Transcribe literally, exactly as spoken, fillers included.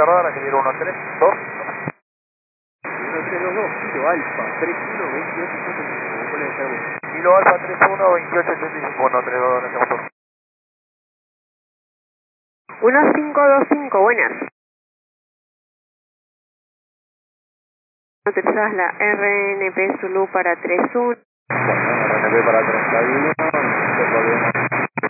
tardar, que dieron uno tres dos. uno tres dos dos, Kilo Alfa, tres uno veintiocho ochenta y cinco. ¿Cuál es el cargo? Kilo Alfa tres uno veintiocho ochenta y cinco, uno tres dos dos en este motor. uno cinco dos cinco, buenas. Utilizas la R N P Zulu para tres uno. Bueno, R N P para treinta y uno, no hay problema.